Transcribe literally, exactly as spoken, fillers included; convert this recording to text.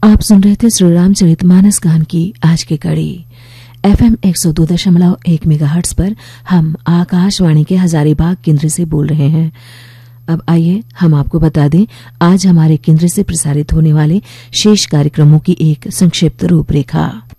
आप सुन रहे थे श्री रामचरितमानस गान की आज की कड़ी। एफएम एक सौ दो दशमलव एक मेगाहर्ट्ज पर हम आकाशवाणी के हजारीबाग केंद्र से बोल रहे हैं। अब आइए हम आपको बता दें आज हमारे केंद्र से प्रसारित होने वाले शेष कार्यक्रमों की एक संक्षिप्त रूपरेखा।